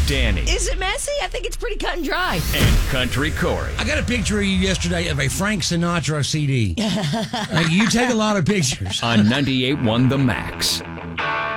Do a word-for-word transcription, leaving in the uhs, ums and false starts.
Danny. Is it messy? I think it's pretty cut and dry. And Country Corey. I got a picture of you yesterday of a Frank Sinatra C D. uh, you take a lot of pictures. On ninety-eight point one The Max.